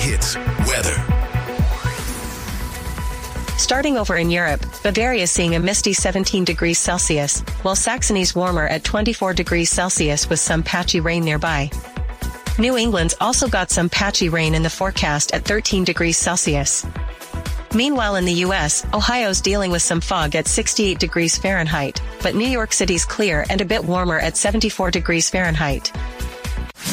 Hits weather. Starting over in Europe, Bavaria is seeing a misty 17 degrees Celsius, while Saxony's warmer at 24 degrees Celsius with some patchy rain nearby. New England's also got some patchy rain in the forecast at 13 degrees Celsius. Meanwhile in the U.S., Ohio's dealing with some fog at 68 degrees Fahrenheit, but New York City's clear and a bit warmer at 74 degrees Fahrenheit.